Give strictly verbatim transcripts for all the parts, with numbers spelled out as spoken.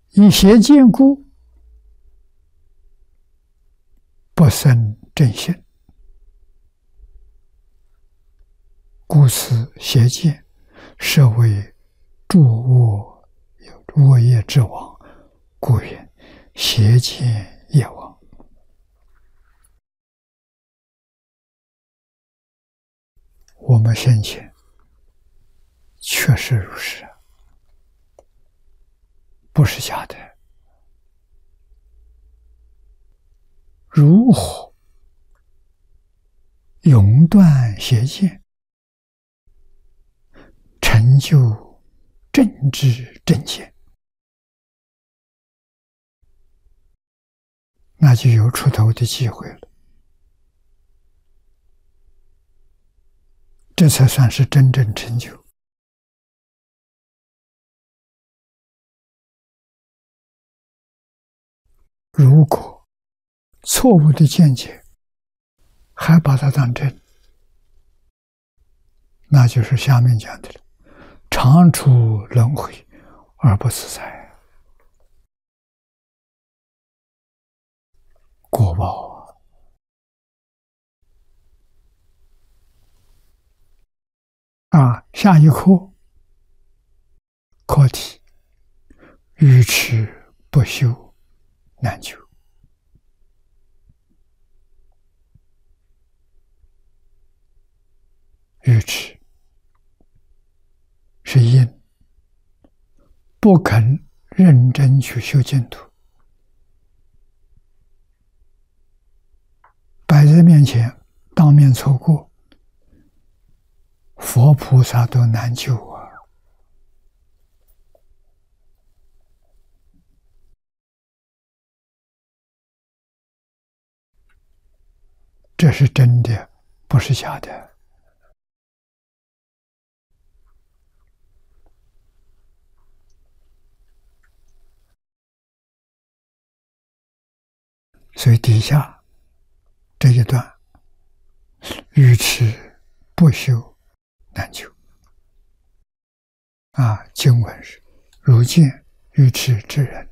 以邪见故，不生正信。故此邪见，设为诸恶恶业之王，故云邪见业王。我们先前确实如是，不是假的。如何永断邪见，成就正知正见，那就有出头的机会了。这才算是真正成就。如果错误的见解还把它当真，那就是下面讲的了，常处轮回而不自在，果报啊！啊，下一课课题：愚痴不修难救。愚痴是因，不肯认真去修净土，摆在面前当面错过，佛菩萨都难救啊！这是真的，不是假的。所以底下这一段，愚痴不修难救。啊，经文是：如见愚痴之人，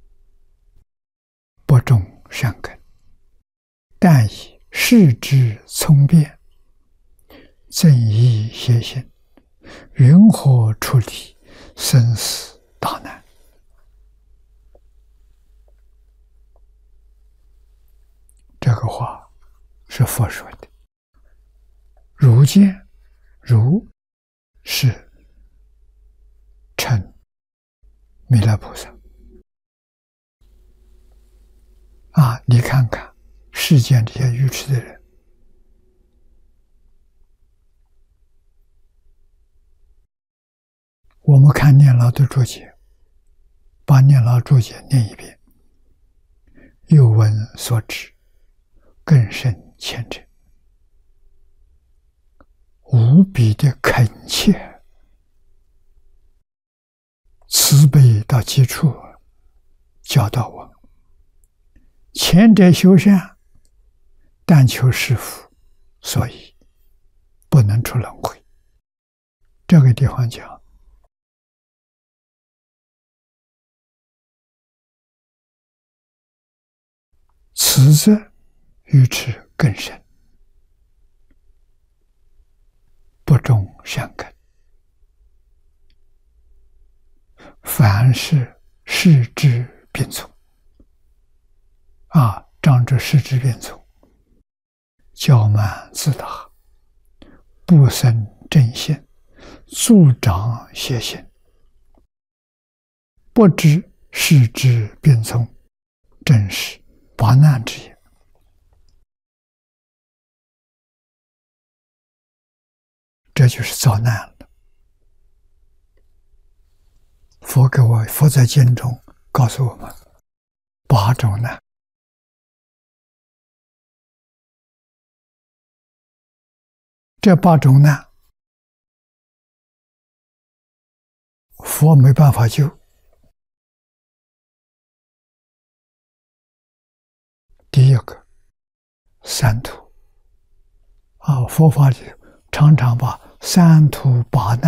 不种善根，但以视之聪辩，正义邪心，云何处理生死大难？这个话是佛说的。如见，如是称弥勒菩萨啊！你看看世间这些愚痴的人，我们看念老的注解，把念老注解念一遍，又闻所知，更甚虔诚，无比的恳切，慈悲到极处，教导我们：前者修善，但求是福，所以不能出轮回。这个地方讲，此则愚痴更深，不种善根，凡是视之变从啊，仗着视之变从，骄慢自大，不生正信，助长邪心，不知视之变从，正是八难之也。这就是遭难了。佛给我佛在经中告诉我们八种难。这八种难，佛没办法救。第一个，三途啊，佛法里常常把三途八难